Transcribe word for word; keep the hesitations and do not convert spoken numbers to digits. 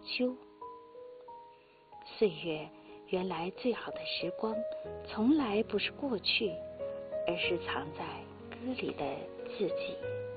秋。岁月原来最好的时光，从来不是过去，而是藏在歌里的自己。